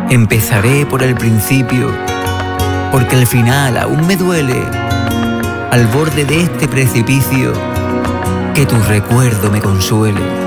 Empezaré por el principio, porque el final aún me duele. Al borde de este precipicio, que tu recuerdo me consuele.